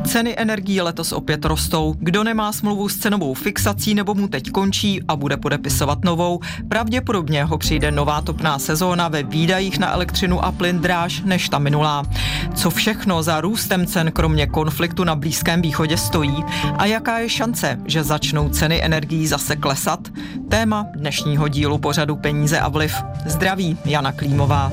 Ceny energií letos opět rostou. Kdo nemá smlouvu s cenovou fixací nebo mu teď končí a bude podepisovat novou, pravděpodobně ho přijde nová topná sezóna ve výdajích na elektřinu a plyn dráž než ta minulá. Co všechno za růstem cen kromě konfliktu na Blízkém východě stojí a jaká je šance, že začnou ceny energií zase klesat? Téma dnešního dílu pořadu Peníze a vliv. Zdraví, Jana Klímová.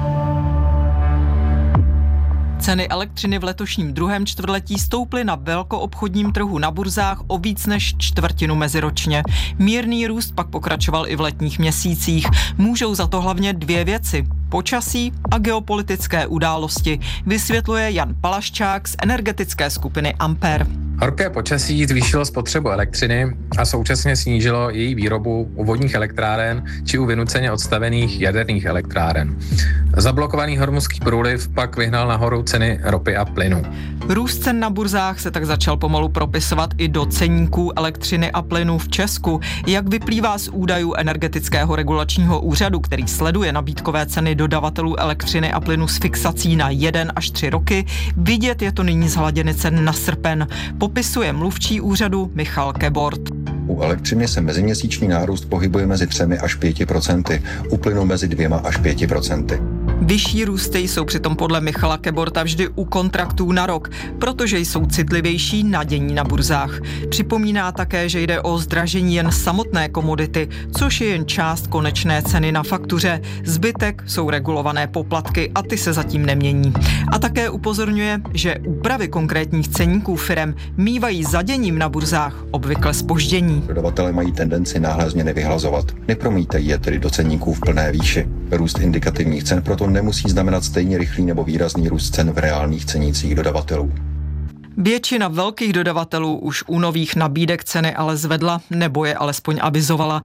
Ceny elektřiny v letošním druhém čtvrtletí stouply na velkoobchodním trhu na burzách o víc než čtvrtinu meziročně. Mírný růst pak pokračoval i v letních měsících. Můžou za to hlavně dvě věci. Počasí a geopolitické události, vysvětluje Jan Palaščák z energetické skupiny Ampere. Horké počasí zvýšilo spotřebu elektřiny a současně snížilo její výrobu u vodních elektráren či u vynuceně odstavených jaderných elektráren. Zablokovaný hormuzský průliv pak vyhnal nahoru ceny ropy a plynu. Růst cen na burzách se tak začal pomalu propisovat i do ceníků elektřiny a plynu v Česku. Jak vyplývá z údajů Energetického regulačního úřadu, který sleduje nabídkové ceny dodavatelů elektřiny a plynu s fixací na 1 až 3 roky, vidět je to nyní z hladiny cen na srpen. Popisuje mluvčí úřadu Michal Kebort. U elektřiny se meziměsíční nárůst pohybuje mezi 3 až 5%, u plynu mezi 2 až 5%. Vyšší růsty jsou přitom podle Michala Keborta vždy u kontraktů na rok, protože jsou citlivější na dění na burzách. Připomíná také, že jde o zdražení jen samotné komodity, což je jen část konečné ceny na faktuře. Zbytek jsou regulované poplatky a ty se zatím nemění. A také upozorňuje, že úpravy konkrétních ceníků firem mívají za děním na burzách obvykle zpoždění. Dodavatelé mají tendenci náhle změny vyhlazovat. Nepromítají je tedy do ceníků v plné výši. Růst indikativních cen proto nemusí znamenat stejně rychlý nebo výrazný růst cen v reálných cenících dodavatelů. Většina velkých dodavatelů už u nových nabídek ceny ale zvedla nebo je alespoň avizovala.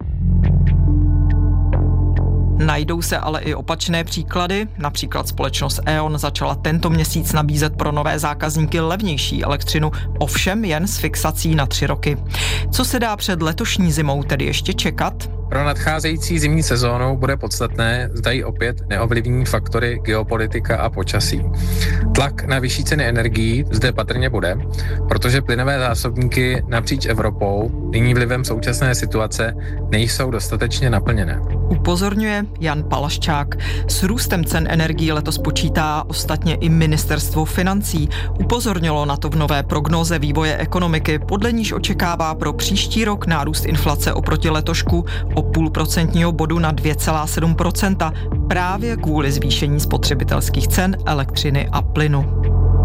Najdou se ale i opačné příklady. Například společnost E.ON začala tento měsíc nabízet pro nové zákazníky levnější elektřinu, ovšem jen s fixací na 3 roky. Co se dá před letošní zimou tedy ještě čekat? Pro nadcházející zimní sezónu bude podstatné, zda ji opět neovlivní faktory geopolitika a počasí. Tlak na vyšší ceny energií zde patrně bude, protože plynové zásobníky napříč Evropou nyní vlivem současné situace nejsou dostatečně naplněné. Upozorňuje Jan Palaščák. S růstem cen energií letos počítá ostatně i ministerstvo financí. Upozornilo na to v nové prognóze vývoje ekonomiky, podle níž očekává pro příští rok nárůst inflace oproti letošku o 0,5% bodu na 2,7%, právě kvůli zvýšení spotřebitelských cen elektřiny a plynu.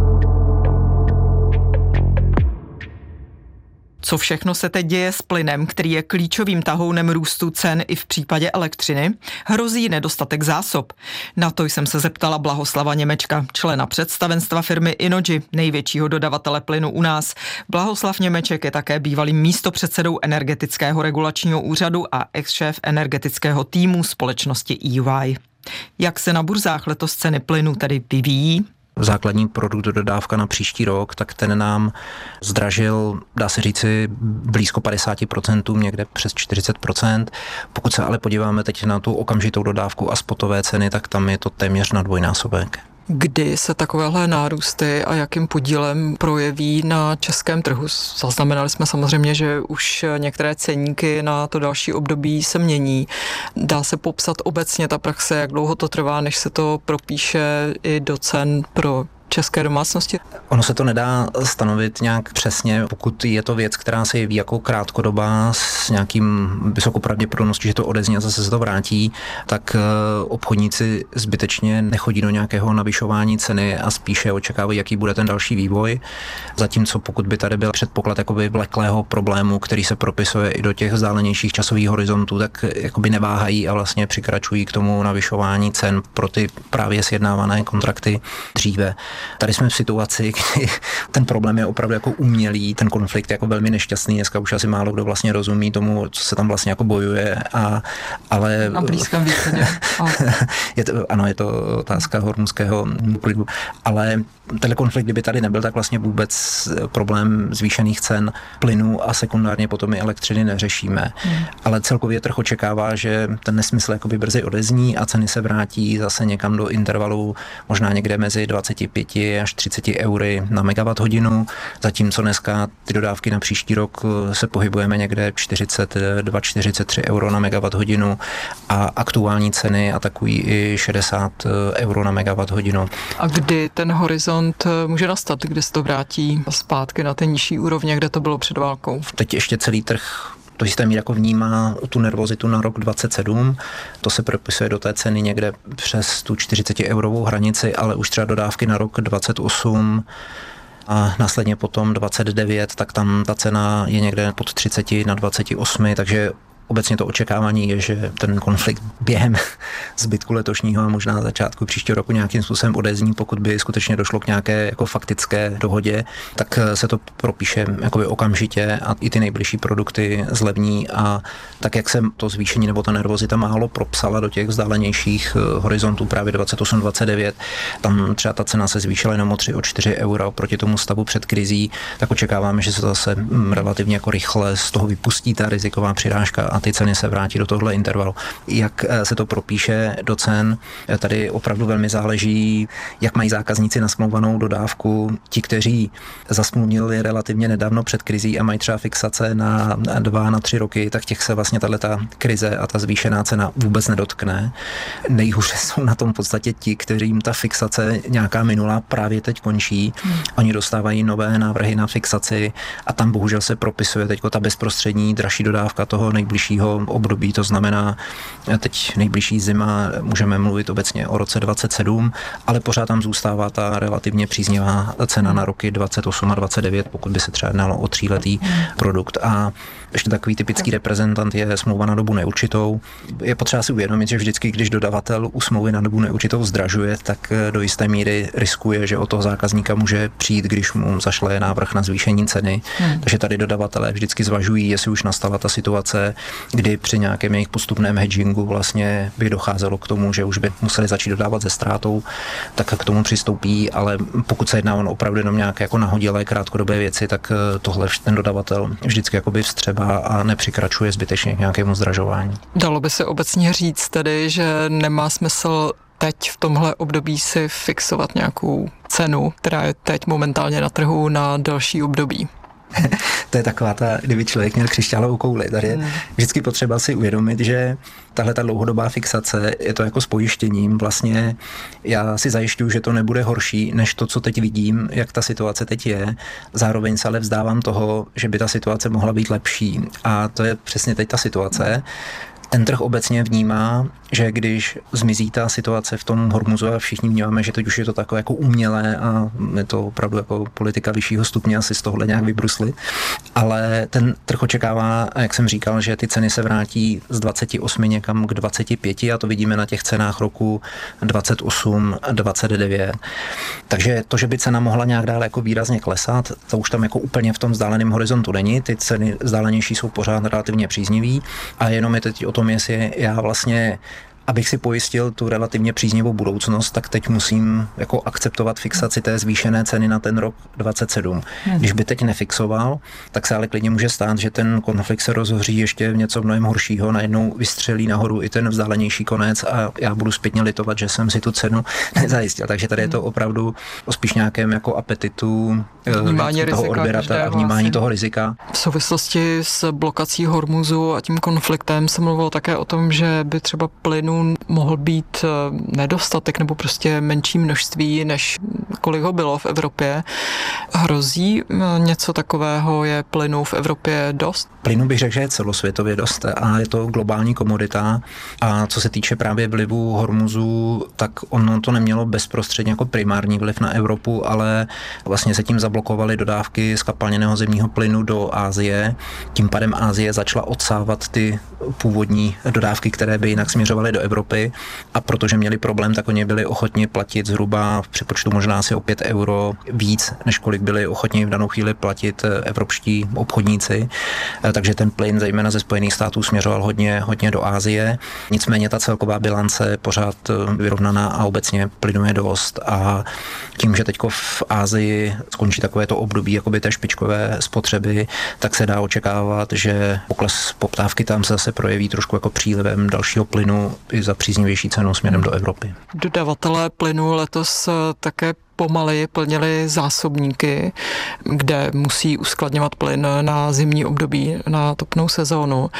Co všechno se teď děje s plynem, který je klíčovým tahounem růstu cen i v případě elektřiny? Hrozí nedostatek zásob? Na to jsem se zeptala Blahoslava Němečka, člena představenstva firmy Innogy, největšího dodavatele plynu u nás. Blahoslav Němeček je také bývalým místopředsedou Energetického regulačního úřadu a ex-šéf energetického týmu společnosti EY. Jak se na burzách letos ceny plynu tedy vyvíjí? Základní produkt dodávka na příští rok, tak ten nám zdražil, dá se říci, blízko 50%, někde přes 40%. Pokud se ale podíváme teď na tu okamžitou dodávku a spotové ceny, tak tam je to téměř na dvojnásobek. Kdy se takovéhle nárůsty a jakým podílem projeví na českém trhu? Zaznamenali jsme samozřejmě, že už některé ceníky na to další období se mění. Dá se popsat obecně ta praxe, jak dlouho to trvá, než se to propíše i do cen pro české domácnosti? Ono se to nedá stanovit nějak přesně, pokud je to věc, která se jeví jako krátkodobá s nějakým vysokou pravděpodobností, že to odezní a zase se to vrátí, tak obchodníci zbytečně nechodí do nějakého navyšování ceny a spíše očekávají, jaký bude ten další vývoj. Zatímco pokud by tady byl předpoklad jakoby vleklého problému, který se propisuje i do těch vzdálenějších časových horizontů, tak jakoby neváhají a vlastně přikračují k tomu navyšování cen pro ty právě sjednávané kontrakty dříve. Tady jsme v situaci, kdy ten problém je opravdu jako umělý, ten konflikt je jako velmi nešťastný. Dneska už asi málo kdo vlastně rozumí tomu, co se tam vlastně jako bojuje, ale na Blízkém východě. Je to otázka hormuzského průlivu, ale tenhle konflikt, kdyby tady nebyl, tak vlastně vůbec problém zvýšených cen plynu a sekundárně potom i elektřiny neřešíme. Ale celkově trh očekává, že ten nesmysl jakoby brzy odezní a ceny se vrátí zase někam do intervalu možná někde mezi 25 25 až 30 eury na megawatt hodinu, zatímco dneska ty dodávky na příští rok se pohybujeme někde 42-43 euro na megawatt hodinu a aktuální ceny atakují i 60 euro na megawatt hodinu. A kdy ten horizont může nastat, kdy se to vrátí zpátky na ty nižší úrovně, kde to bylo před válkou? Teď ještě celý trh do jisté míry jako vnímá tu nervozitu na rok 27, to se propisuje do té ceny někde přes tu 40 eurovou hranici, ale už třeba dodávky na rok 28 a následně potom 29, tak tam ta cena je někde pod 30 na 28, takže obecně to očekávání je, že ten konflikt během zbytku letošního a možná začátku příštího roku nějakým způsobem odezní, pokud by skutečně došlo k nějaké jako faktické dohodě, tak se to propíše jakoby okamžitě a i ty nejbližší produkty zlevní a tak, jak se to zvýšení nebo ta nervozita málo propsala do těch vzdálenějších horizontů právě 28-29, tam třeba ta cena se zvýšila jenom o 3-4 euro proti tomu stavu před krizí, tak očekáváme, že se to zase relativně jako rychle z toho vypustí ta riziková přirážka a ty ceny se vrátí do tohle intervalu. Jak se to propíše do cen, tady opravdu velmi záleží, jak mají zákazníci nasmlouvanou dodávku. Ti, kteří zasmluvnili relativně nedávno před krizí a mají třeba fixace na 2-3 roky, tak těch se vlastně tato krize a ta zvýšená cena vůbec nedotkne. Nejhůře jsou na tom v podstatě ti, kterým ta fixace nějaká minulá právě teď končí. Oni dostávají nové návrhy na fixaci a tam bohužel se propisuje teď ta bezprostřední dražší dodávka toho nejbližšího období, to znamená teď nejbližší zima, můžeme mluvit obecně o roce 27, ale pořád tam zůstává ta relativně příznivá cena na roky 28 a 29, pokud by se třeba jednalo o 3letý produkt. A ještě takový typický reprezentant je smlouva na dobu neurčitou. Je potřeba si uvědomit, že vždycky, když dodavatel u smlouvy na dobu neurčitou zdražuje, tak do jisté míry riskuje, že od toho zákazníka může přijít, když mu zašle návrh na zvýšení ceny. Takže tady dodavatelé vždycky zvažují, jestli už nastala ta situace, kdy při nějakém jejich postupném hedgingu vlastně by docházelo k tomu, že už by museli začít dodávat se ztrátou, tak k tomu přistoupí, ale pokud se jedná opravdu jenom nějaké jako nahodilé krátkodobé věci, tak tohle ten dodavatel vždycky jakoby vstřebá a nepřikračuje zbytečně k nějakému zdražování. Dalo by se obecně říct tedy, že nemá smysl teď v tomhle období si fixovat nějakou cenu, která je teď momentálně na trhu na delší období. To je taková ta, kdyby člověk měl křišťálovou kouli. Tady je vždycky potřeba si uvědomit, že tahle ta dlouhodobá fixace je to jako s pojištěním. Vlastně já si zajišťuju, že to nebude horší, než to, co teď vidím, jak ta situace teď je. Zároveň se ale vzdávám toho, že by ta situace mohla být lepší. A to je přesně teď ta situace. Ten trh obecně vnímá, že když zmizí ta situace v tom Hormuzu a všichni vnímáme, že teď už je to takové jako umělé a je to opravdu jako politika vyššího stupně asi z tohle nějak vybruslit, ale ten trh očekává, jak jsem říkal, že ty ceny se vrátí z 28 někam k 25 a to vidíme na těch cenách roku 28 a 29. Takže to, že by cena mohla nějak dále jako výrazně klesat, to už tam jako úplně v tom vzdáleném horizontu není, ty ceny vzdálenější jsou pořád relativně příznivý a jenom je teď o tom, jestli já vlastně, abych si pojistil tu relativně příznivou budoucnost, tak teď musím jako akceptovat fixaci té zvýšené ceny na ten rok 27. Když by teď nefixoval, tak se ale klidně může stát, že ten konflikt se rozhoří ještě v něco mnohem horšího, najednou vystřelí nahoru i ten vzdálenější konec a já budu zpětně litovat, že jsem si tu cenu nezajistil. Takže tady je to opravdu o spíš nějakém jako apetitu toho odběratele a vnímání toho rizika. V souvislosti s blokací Hormuzu a tím konfliktem se mluvilo také o tom, že by třeba plynu mohl být nedostatek nebo prostě menší množství, než kolik ho bylo v Evropě. Hrozí něco takového? Je plynu v Evropě dost? Plynu bych řekl, že je celosvětově dost a je to globální komodita. A co se týče právě vlivu Hormuzu, tak ono to nemělo bezprostředně jako primární vliv na Evropu, ale vlastně se tím zablokovaly dodávky zkapalněného zemního plynu do Asie. Tím pádem Asie začala odsávat ty původní dodávky, které by jinak směřovaly do Evropy a protože měli problém, tak oni byli ochotni platit zhruba v přepočtu možná asi o 5 euro víc, než kolik byli ochotni v danou chvíli platit evropští obchodníci. Takže ten plyn zejména ze Spojených států směřoval hodně do Asie. Nicméně ta celková bilance je pořád vyrovnaná a obecně plynu je dost a tím, že teďko v Asii skončí takovéto období jakoby té špičkové spotřeby, tak se dá očekávat, že pokles poptávky tam se zase projeví trošku jako přílivem dalšího plynu i za příznivější cenu směrem do Evropy. Dodavatelé plynu letos také pomaleji plnily zásobníky, kde musí uskladňovat plyn na zimní období, na topnou sezónu.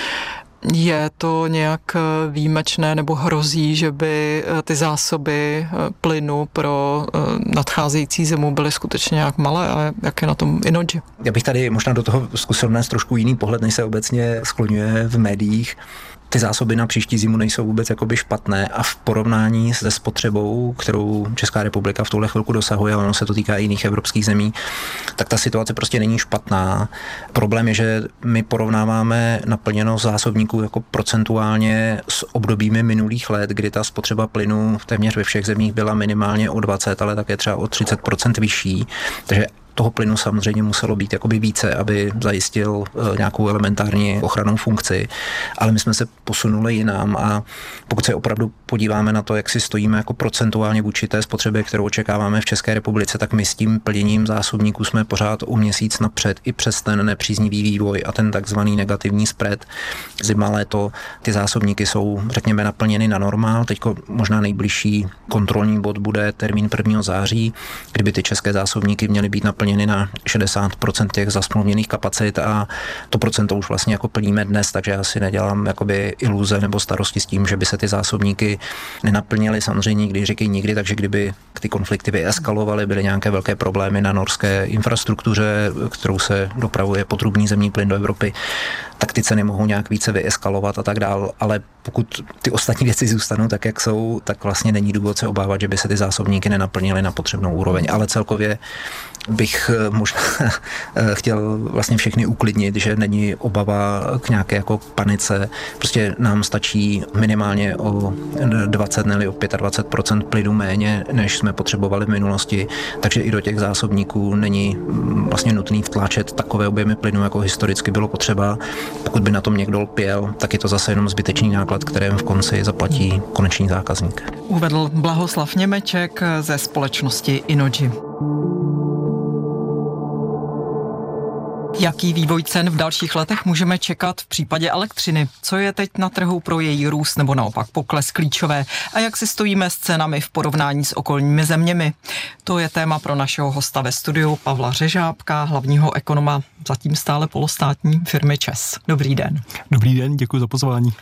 Je to nějak výjimečné nebo hrozí, že by ty zásoby plynu pro nadcházející zimu byly skutečně nějak malé a jak je na tom Innogy? Já bych tady možná do toho zkusil vnést trošku jiný pohled, než se obecně skloňuje v médiích. Ty zásoby na příští zimu nejsou vůbec jakoby špatné a v porovnání se spotřebou, kterou Česká republika v tuhle chvilku dosahuje, a ono se to týká i jiných evropských zemí, tak ta situace prostě není špatná. Problém je, že my porovnáváme naplněnost zásobníků jako procentuálně s obdobími minulých let, kdy ta spotřeba plynu téměř ve všech zemích byla minimálně o 20, ale také třeba o 30% vyšší. Takže toho plynu samozřejmě muselo být jakoby více, aby zajistil nějakou elementární ochrannou funkci, ale my jsme se posunuli jinam a pokud se opravdu podíváme na to, jak si stojíme jako procentuálně vůči té spotřebě, kterou očekáváme v České republice, tak my s tím plněním zásobníků jsme pořád o měsíc napřed i přes ten nepříznivý vývoj a ten takzvaný negativní spread. Zima, léto, ty zásobníky jsou, řekněme, naplněny na normál. Teďko možná nejbližší kontrolní bod bude termín 1. září, kdyby ty české zásobníky měly být naplněny na 60% těch zasmluvněných kapacit a to procento už vlastně jako plníme dnes, takže já si nedělám jakoby iluze nebo starosti s tím, že by se ty zásobníky nenaplnily. Samozřejmě nikdy říkají nikdy, takže kdyby ty konflikty vyeskalovaly, byly nějaké velké problémy na norské infrastruktuře, kterou se dopravuje potrubný zemní plyn do Evropy, tak ty ceny mohou nějak více vyeskalovat a tak dál, ale pokud ty ostatní věci zůstanou tak, jak jsou, tak vlastně není důvod se obávat, že by se ty zásobníky nenaplnily na potřebnou úroveň, ale celkově bych možná chtěl vlastně všechny uklidnit, že není obava k nějaké jako panice. Prostě nám stačí minimálně o 20 nebo o 25% plynu méně, než jsme potřebovali v minulosti, takže i do těch zásobníků není vlastně nutný vtláčet takové objemy plynu, jako historicky bylo potřeba. Pokud by na tom někdo lpěl, tak je to zase jenom zbytečný náklad, kterým v konci zaplatí konečný zákazník. Uvedl Blahoslav Němeček ze společnosti Innogy. Jaký vývoj cen v dalších letech můžeme čekat v případě elektřiny? Co je teď na trhu pro její růst nebo naopak pokles klíčové? A jak si stojíme s cenami v porovnání s okolními zeměmi? To je téma pro našeho hosta ve studiu Pavla Řežábka, hlavního ekonoma zatím stále polostátní firmy ČEZ. Dobrý den. Dobrý den, děkuji za pozvání.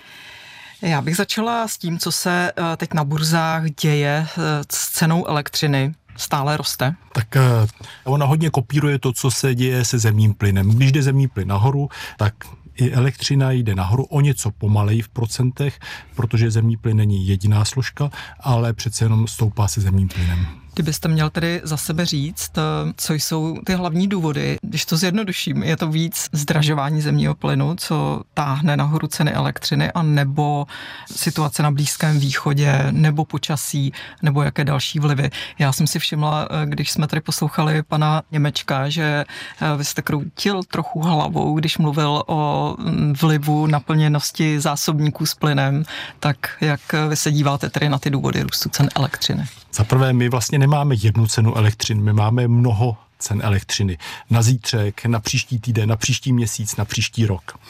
Já bych začala s tím, co se teď na burzách děje s cenou elektřiny. Stále roste? Tak ona hodně kopíruje to, co se děje se zemním plynem. Když jde zemní plyn nahoru, tak i elektřina jde nahoru o něco pomaleji v procentech, protože zemní plyn není jediná složka, ale přece jenom stoupá se zemním plynem. Kdybyste měl tedy za sebe říct, co jsou ty hlavní důvody, když to zjednoduším, je to víc zdražování zemního plynu, co táhne nahoru ceny elektřiny, a nebo situace na Blízkém východě, nebo počasí, nebo jaké další vlivy. Já jsem si všimla, když jsme tady poslouchali pana Němečka, že vy jste kroutil trochu hlavou, když mluvil o vlivu naplněnosti zásobníků s plynem, tak jak vy se díváte tedy na ty důvody růstu cen elektřiny? Za prvé, my vlastně nemáme jednu cenu elektřiny, my máme mnoho cen elektřiny. Na zítřek, na příští týden, na příští měsíc, na příští rok.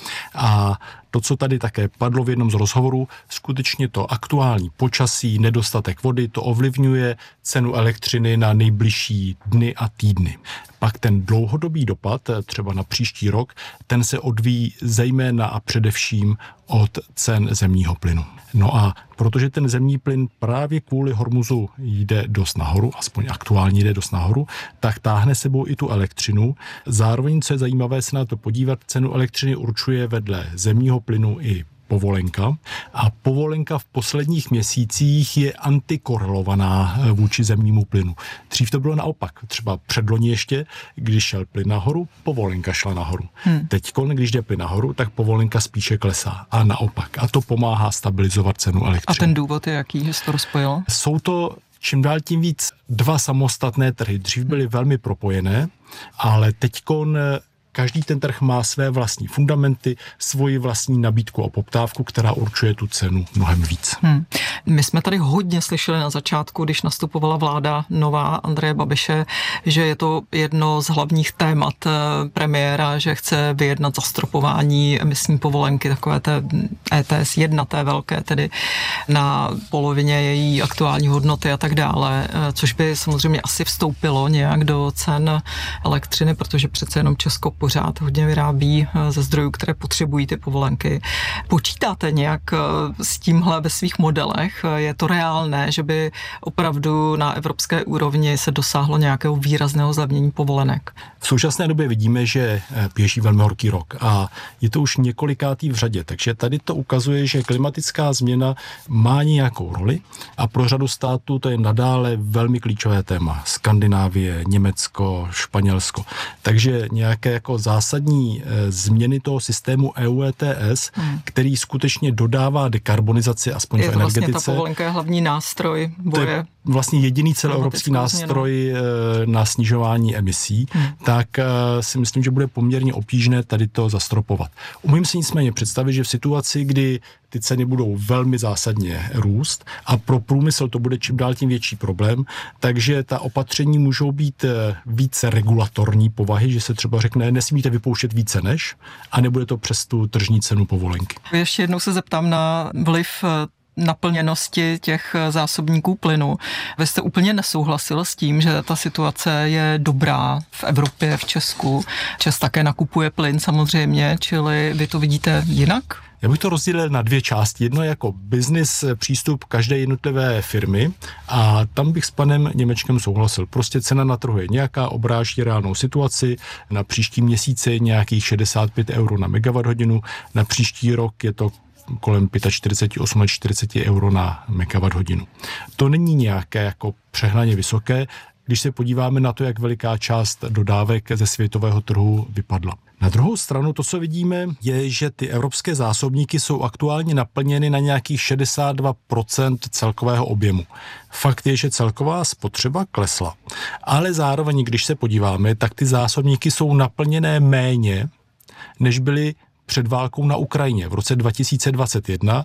A to, co tady také padlo v jednom z rozhovorů, skutečně to aktuální počasí, nedostatek vody, to ovlivňuje cenu elektřiny na nejbližší dny a týdny. Pak ten dlouhodobý dopad, třeba na příští rok, ten se odvíjí zejména a především od cen zemního plynu. No a protože ten zemní plyn právě kvůli Hormuzu jde dost nahoru, aspoň aktuálně jde dost nahoru, tak táhne sebou i tu elektřinu. Zároveň, co je zajímavé se na to podívat, cenu elektřiny určuje vedle zemního plynu i povolenka. A povolenka v posledních měsících je antikorelovaná vůči zemnímu plynu. Dřív to bylo naopak. Třeba předloni ještě, když šel plyn nahoru, povolenka šla nahoru. Teďkon, když jde plyn nahoru, tak povolenka spíše klesá. A naopak. A to pomáhá stabilizovat cenu elektřiny. A ten důvod je jaký, že se to rozpojilo? Jsou to čím dál tím víc dva samostatné trhy. Dřív byly velmi propojené, ale teďkon každý ten trh má své vlastní fundamenty, svoji vlastní nabídku a poptávku, která určuje tu cenu mnohem víc. My jsme tady hodně slyšeli na začátku, když nastupovala vláda nová Andreje Babiše, že je to jedno z hlavních témat premiéra, že chce vyjednat zastropování emisní povolenky, takové té ETS 1, té velké, tedy na polovině její aktuální hodnoty a tak dále, což by samozřejmě asi vstoupilo nějak do cen elektřiny, protože přece jenom Česko pořád hodně vyrábí ze zdrojů, které potřebují ty povolenky. Počítáte nějak s tímhle ve svých modelech? Je to reálné, že by opravdu na evropské úrovni se dosáhlo nějakého výrazného zlevnění povolenek? V současné době vidíme, že běží velmi horký rok a je to už několikátý v řadě, takže tady to ukazuje, že klimatická změna má nějakou roli a pro řadu států to je nadále velmi klíčové téma. Skandinávie, Německo, Španělsko. Takže nějaké jako zásadní změny toho systému EU ETS, který skutečně dodává dekarbonizaci aspoň v energetice. Vlastně ta povolenka je hlavní nástroj boje. To je vlastně jediný celoevropský nástroj na snižování emisí, tak si myslím, že bude poměrně obtížné tady to zastropovat. Umím si nicméně představit, že v situaci, kdy ty ceny budou velmi zásadně růst a pro průmysl to bude čím dál tím větší problém, takže ta opatření můžou být více regulatorní povahy, že se třeba řekne, nesmíte vypouštět více než, a nebude to přes tu tržní cenu povolenky. Ještě jednou se zeptám na vliv naplněnosti těch zásobníků plynu. Vy jste úplně nesouhlasil s tím, že ta situace je dobrá v Evropě, v Česku. Čes také nakupuje plyn samozřejmě, čili vy to vidíte jinak? Já bych to rozdělil na dvě části. Jedno je jako business přístup každé jednotlivé firmy a tam bych s panem Němečkem souhlasil. Prostě cena na trhu je nějaká, obráží reálnou situaci. Na příští měsíci nějakých 65 euro na megawatt-hodinu, na příští rok je to kolem 45-40 euro na megawatt-hodinu. To není nějaké jako přehnaně vysoké, když se podíváme na to, jak veliká část dodávek ze světového trhu vypadla. Na druhou stranu to, co vidíme, je, že ty evropské zásobníky jsou aktuálně naplněny na nějakých 62% celkového objemu. Fakt je, že celková spotřeba klesla. Ale zároveň, když se podíváme, tak ty zásobníky jsou naplněné méně, než byly před válkou na Ukrajině v roce 2021,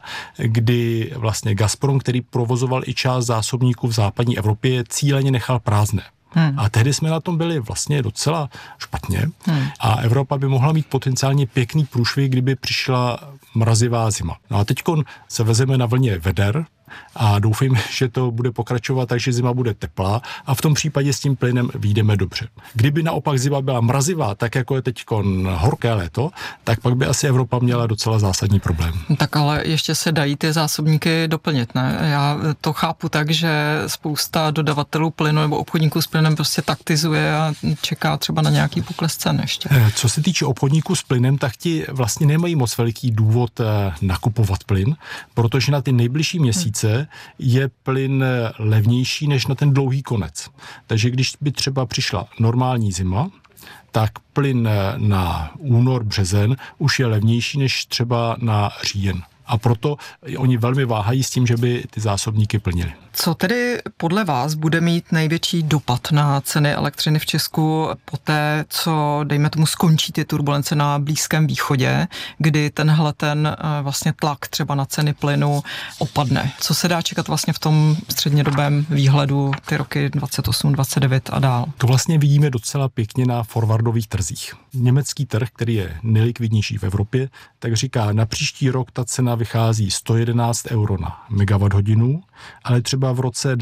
kdy vlastně Gazprom, který provozoval i část zásobníků v západní Evropě, cíleně nechal prázdné. A tehdy jsme na tom byli vlastně docela špatně a Evropa by mohla mít potenciálně pěkný průšvih, kdyby přišla mrazivá zima. No a teďkon se vezeme na vlně veder a doufejme, že to bude pokračovat, takže zima bude teplá a v tom případě s tím plynem vyjdeme dobře. Kdyby naopak zima byla mrazivá, tak jako je teďkon horké léto, tak pak by asi Evropa měla docela zásadní problém. Tak ale ještě se dají ty zásobníky doplnit, ne? Já to chápu tak, že spousta dodavatelů plynu nebo obchodníků s plynem prostě taktizuje a čeká třeba na nějaký pokles cen ještě. Co se týče obchodníků s plynem, tak ti vlastně nemají moc veliký důvod nakupovat plyn, protože na ty nejbližší měsíce je plyn levnější než na ten dlouhý konec. Takže když by třeba přišla normální zima, tak plyn na únor, březen už je levnější než třeba na říjen. A proto oni velmi váhají s tím, že by ty zásobníky plnili. Co tedy podle vás bude mít největší dopad na ceny elektřiny v Česku poté, co, dejme tomu, skončí ty turbulence na Blízkém východě, kdy tenhle vlastně tlak třeba na ceny plynu opadne? Co se dá čekat vlastně v tom střednědobém výhledu ty roky 28, 29 a dál? To vlastně vidíme docela pěkně na forwardových trzích. Německý trh, který je nejlikvidnější v Evropě, tak říká, na příští rok ta cena vychází 111 euro na megawatt-hodinu, ale třeba v roce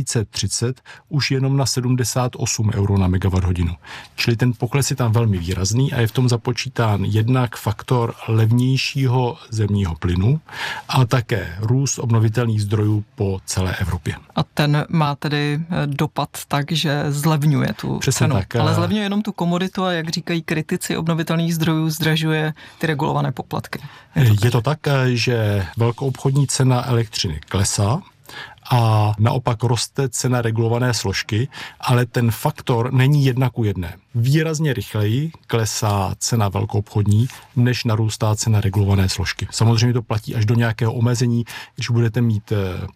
2030 už jenom na 78 euro na megawatt-hodinu. Čili ten pokles je tam velmi výrazný a je v tom započítán jednak faktor levnějšího zemního plynu a také růst obnovitelných zdrojů po celé Evropě. A ten má tedy dopad tak, že zlevňuje tu přesně cenu. Tak, ale zlevňuje jenom tu komoditu a jak říkají kritici obnovitelných zdrojů, zdražuje ty regulované poplatky. Je to tak, že velkoobchodní cena elektřiny klesá a naopak roste cena regulované složky, ale ten faktor není 1:1. výrazně rychleji klesá cena velkoobchodní, než narůstá cena regulované složky. Samozřejmě to platí až do nějakého omezení. Když budete mít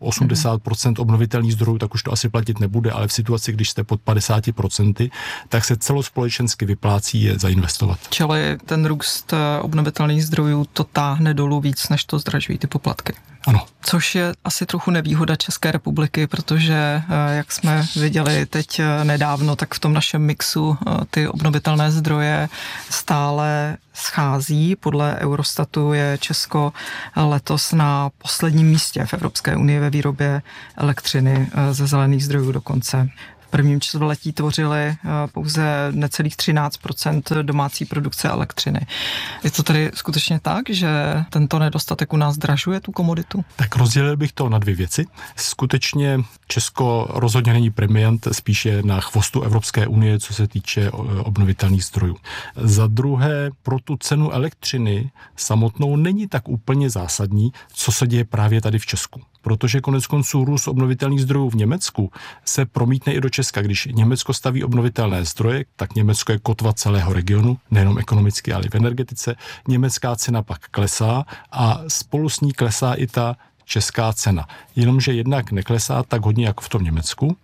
80% obnovitelných zdrojů, tak už to asi platit nebude, ale v situaci, když jste pod 50%, tak se celospolečensky vyplácí je zainvestovat. Čili ten růst obnovitelných zdrojů to táhne dolů víc, než to zdražují ty poplatky. Ano. Což je asi trochu nevýhoda České republiky, protože, jak jsme viděli teď nedávno, tak v tom našem mixu ty obnovitelné zdroje stále schází. Podle Eurostatu je Česko letos na posledním místě v Evropské unii ve výrobě elektřiny ze zelených zdrojů dokonce. V prvním čtvrtletí tvořili pouze necelých 13% domácí produkce elektřiny. Je to tedy skutečně tak, že tento nedostatek u nás zdražuje tu komoditu? Tak rozdělil bych to na dvě věci. Skutečně Česko rozhodně není premiant, spíše na chvostu Evropské unie, co se týče obnovitelných zdrojů. Za druhé, pro tu cenu elektřiny samotnou není tak úplně zásadní, co se děje právě tady v Česku. Protože konec konců růst obnovitelných zdrojů v Německu se promítne i do Česka. Když Německo staví obnovitelné zdroje, tak Německo je kotva celého regionu, nejenom ekonomicky, ale i v energetice. Německá cena pak klesá a spolu s ní klesá i ta česká cena. Jenomže jednak neklesá tak hodně jako v tom Německu.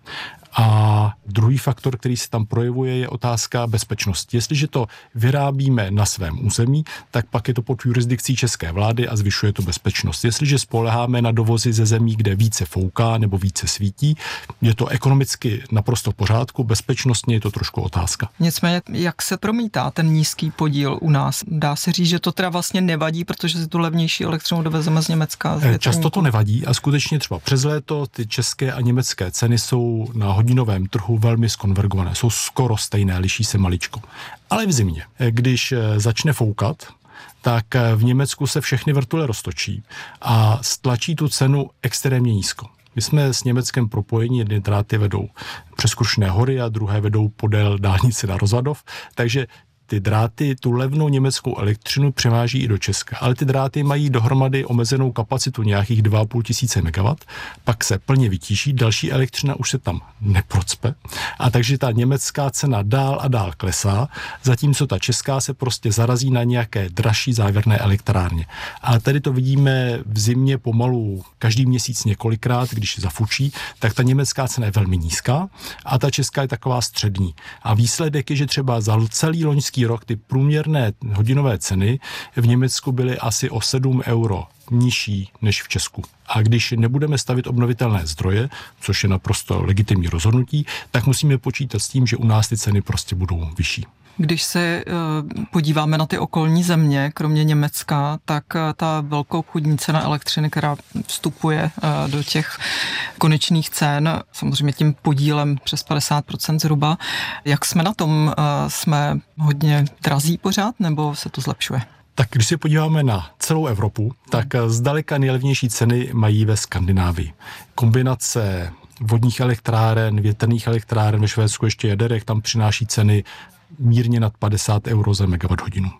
A druhý faktor, který se tam projevuje, je otázka bezpečnosti. Jestliže to vyrábíme na svém území, tak pak je to pod jurisdikcí české vlády a zvyšuje to bezpečnost. Jestliže spoléháme na dovozy ze zemí, kde více fouká nebo více svítí, je to ekonomicky naprosto v pořádku, bezpečnostně je to trošku otázka. Nicméně, jak se promítá ten nízký podíl u nás? Dá se říct, že to teda vlastně nevadí, protože si tu levnější elektřinu dovezeme z Německa? Často to nevadí a skutečně třeba přes léto ty české a německé ceny jsou na hodinovém trhu velmi skonvergované. Jsou skoro stejné, liší se maličko. Ale v zimě, když začne foukat, tak v Německu se všechny vrtule roztočí a stlačí tu cenu extrémně nízko. My jsme s Německem propojení, jedny dráty vedou přes Krušné hory a druhé vedou podél dálnice na Rozvadov, takže ty dráty tu levnou německou elektřinu převáží i do Česka, ale ty dráty mají dohromady omezenou kapacitu nějakých 2,5 tisíce megawatt, pak se plně vytíží, další elektřina už se tam neprocpe a takže ta německá cena dál a dál klesá, zatímco ta česká se prostě zarazí na nějaké dražší závěrné elektrárně. Ale tady to vidíme v zimě pomalu každý měsíc několikrát, když zafučí, tak ta německá cena je velmi nízká a ta česká je taková střední. A výsledek je, že třeba za celý loňský rok ty průměrné hodinové ceny v Německu byly asi o 7 euro nižší než v Česku. A když nebudeme stavit obnovitelné zdroje, což je naprosto legitimní rozhodnutí, tak musíme počítat s tím, že u nás ty ceny prostě budou vyšší. Když se podíváme na ty okolní země, kromě Německa, tak ta velkoobchodní cena elektřiny, která vstupuje do těch konečných cen, samozřejmě tím podílem přes 50% zhruba, jak jsme na tom? Jsme hodně drazí pořád, nebo se to zlepšuje? Tak když se podíváme na celou Evropu, tak zdaleka nejlevnější ceny mají ve Skandinávii. Kombinace vodních elektráren, větrných elektráren, ve Švédsku ještě jaderek, tam přináší ceny mírně nad 50 euro za megawatt hodinu.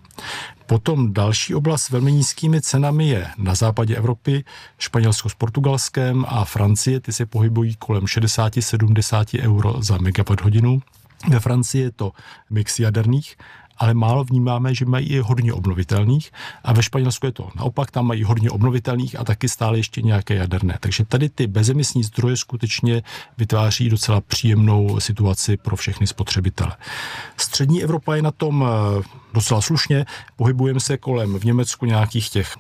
Potom další oblast s velmi nízkými cenami je na západě Evropy, Španělsko s Portugalskem a Francie, ty se pohybují kolem 60-70 euro za megawatt hodinu. Ve Francii je to mix jaderných, ale málo vnímáme, že mají i hodně obnovitelných a ve Španělsku je to naopak, tam mají hodně obnovitelných a taky stále ještě nějaké jaderné. Takže tady ty bezemisní zdroje skutečně vytváří docela příjemnou situaci pro všechny spotřebitele. Střední Evropa je na tom docela slušně, pohybujeme se kolem v Německu nějakých těch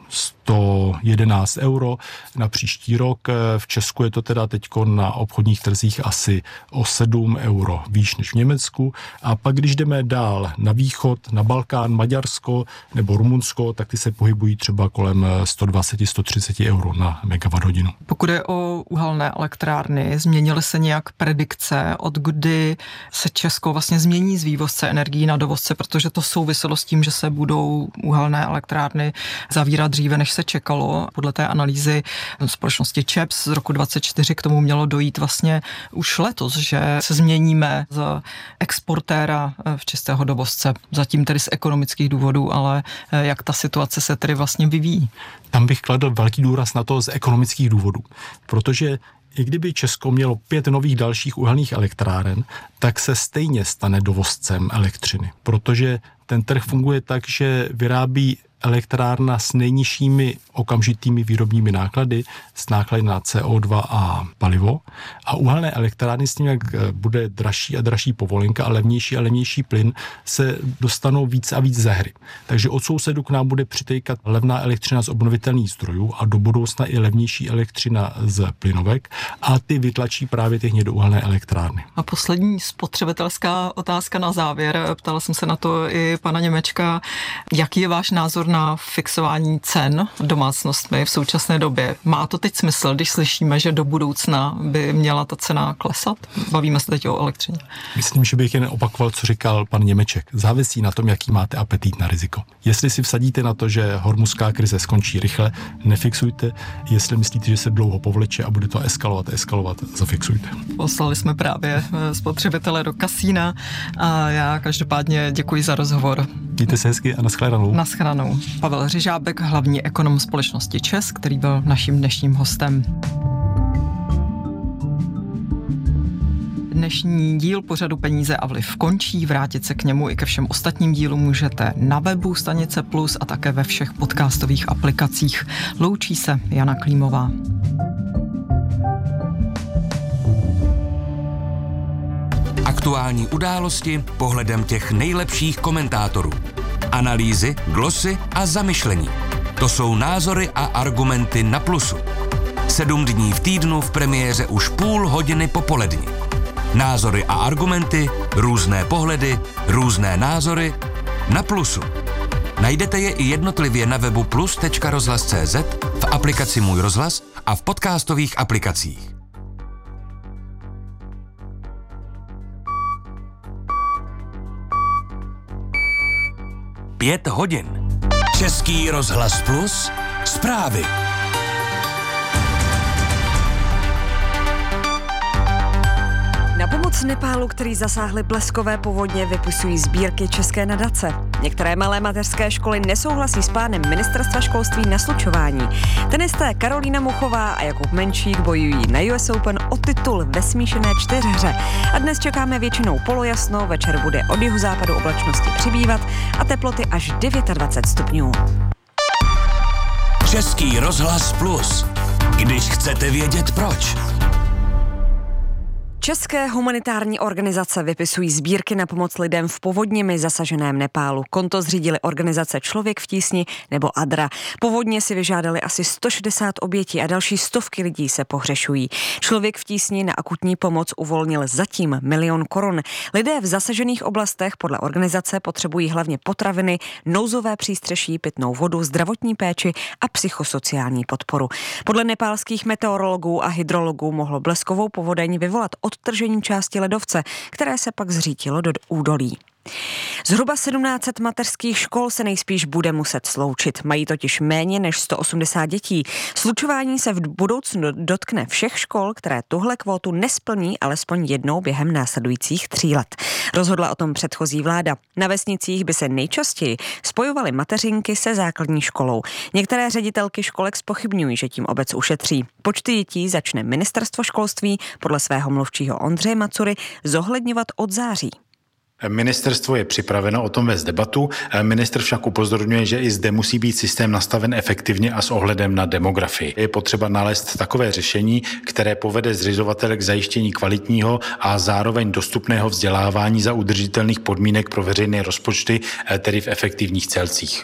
111 euro na příští rok, v Česku je to teda teďko na obchodních trzích asi o 7 euro výš než v Německu a pak když jdeme dál na východ, na Balkán, Maďarsko nebo Rumunsko, tak ty se pohybují třeba kolem 120-130 euro na megawatt hodinu. Pokud je o uhelné elektrárny, změnily se nějak predikce, od kdy se Česko vlastně změní z vývozce energií na dovozce, protože to souviselo s tím, že se budou uhelné elektrárny zavírat dříve, než se čekalo. Podle té analýzy společnosti ČEPS z roku 2024 k tomu mělo dojít vlastně už letos, že se změníme z exportéra v čistého dovozce. Zatím tedy z ekonomických důvodů, ale jak ta situace se tedy vlastně vyvíjí? Tam bych kladl velký důraz na to z ekonomických důvodů, protože i kdyby Česko mělo 5 nových dalších uhelných elektráren, tak se stejně stane dovozcem elektřiny, protože ten trh funguje tak, že vyrábí elektrárna s nejnižšími okamžitými výrobními náklady, s náklady na CO2 a palivo. A uhelné elektrárny s tím, jak bude dražší a dražší povolenka a levnější plyn, se dostanou víc a víc ze hry. Takže od sousedu k nám bude přitejkat levná elektřina z obnovitelných zdrojů a do budoucna i levnější elektřina z plynovek a ty vytlačí právě ty hnědouhelné elektrárny. A poslední spotřebitelská otázka na závěr. Ptala jsem se na to i pana Němečka. Jaký je váš názor na fixování cen domácnostmi v současné době? Má to teď smysl, když slyšíme, že do budoucna by měla ta cena klesat? Bavíme se teď o elektřině. Myslím, že bych jen opakoval, co říkal pan Němeček. Závisí na tom, jaký máte apetit na riziko. Jestli si vsadíte na to, že hormuzská krize skončí rychle, nefixujte. Jestli myslíte, že se dlouho povleče a bude to eskalovat, zafixujte. Poslali jsme právě spotřebitele do kasína a já každopádně děkuji za rozhovor. Mějte se hezky a naschledanou. Naschledanou. Pavel Řežábek, hlavní ekonom společnosti ČEZ, který byl naším dnešním hostem. Dnešní díl pořadu Peníze a vliv končí. Vrátit se k němu i ke všem ostatním dílům můžete na webu Stanice Plus a také ve všech podcastových aplikacích. Loučí se Jana Klímová. Aktuální události pohledem těch nejlepších komentátorů. Analýzy, glosy a zamyšlení. To jsou názory a argumenty na Plusu. 7 dní v týdnu v premiéře už půl hodiny popolední. Názory a argumenty, různé pohledy, různé názory na Plusu. Najdete je i jednotlivě na webu plus.rozhlas.cz, v aplikaci Můj rozhlas a v podcastových aplikacích. Pět hodin. Český rozhlas Plus, zprávy. Na pomoc Nepálu, který zasáhly bleskové povodně, vypisují sbírky České nadace. Některé malé mateřské školy nesouhlasí s plánem ministerstva školství na slučování. Tenisté Karolína Muchová a Jakub Menšík bojují na US Open o titul ve smíšené 4hře. A dnes čekáme většinou polojasno, večer bude od jihozápadu oblačnosti přibývat a teploty až 29 stupňů. Český rozhlas Plus. Když chcete vědět proč. České humanitární organizace vypisují sbírky na pomoc lidem v povodněmi zasaženém Nepálu. Konto zřídily organizace Člověk v tísni nebo ADRA. Povodně si vyžádali asi 160 obětí a další stovky lidí se pohřešují. Člověk v tísni na akutní pomoc uvolnil zatím 1 000 000 korun. Lidé v zasažených oblastech podle organizace potřebují hlavně potraviny, nouzové přístřeší, pitnou vodu, zdravotní péči a psychosociální podporu. Podle nepálských meteorologů a hydrologů mohlo bleskovou povodeň vyvolat odtržení části ledovce, které se pak zřítilo do údolí. Zhruba 1700 mateřských škol se nejspíš bude muset sloučit. Mají totiž méně než 180 dětí. Slučování se v budoucnu dotkne všech škol, které tuhle kvótu nesplní alespoň jednou během následujících 3 let. Rozhodla o tom předchozí vláda. Na vesnicích by se nejčastěji spojovaly mateřinky se základní školou. Některé ředitelky školek zpochybňují, že tím obec ušetří. Počty dětí začne ministerstvo školství podle svého mluvčího Ondřeje Macury zohledňovat od září. Ministerstvo je připraveno o tom vést debatu. Ministr však upozorňuje, že i zde musí být systém nastaven efektivně a s ohledem na demografii. Je potřeba nalézt takové řešení, které povede zřizovatele k zajištění kvalitního a zároveň dostupného vzdělávání za udržitelných podmínek pro veřejné rozpočty, tedy v efektivních celcích.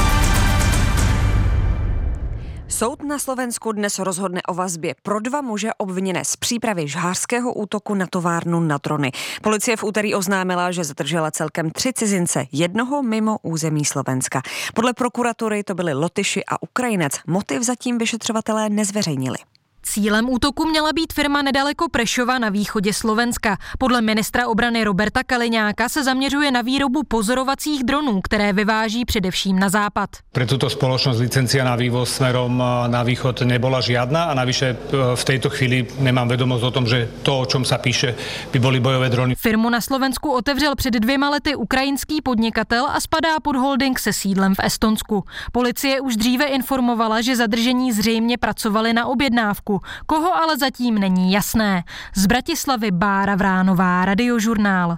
Soud na Slovensku dnes rozhodne o vazbě pro 2 muže obviněné z přípravy žhářského útoku na továrnu na drony. Policie v úterý oznámila, že zadržela celkem 3 cizince, jednoho mimo území Slovenska. Podle prokuratury to byli Lotyši a Ukrajinec. Motiv zatím vyšetřovatelé nezveřejnili. Cílem útoku měla být firma nedaleko Prešova na východě Slovenska. Podle ministra obrany Roberta Kaliňáka se zaměřuje na výrobu pozorovacích dronů, které vyváží především na západ. Pre túto spoločnosť licencia na vývoz smerom na východ nebola žiadna a navyše v tejto chvíli nemám vedomosť o tom, že to, o čom sa píše, by boli bojové drony. Firmu na Slovensku otevřel před 2 lety ukrajinský podnikatel a spadá pod holding se sídlem v Estonsku. Policie už dříve informovala, že zadržení zřejmě pracovali na objednávku. Česku. Koho ale zatím není jasné. Z Bratislavy Bára Vránová, Radiožurnál.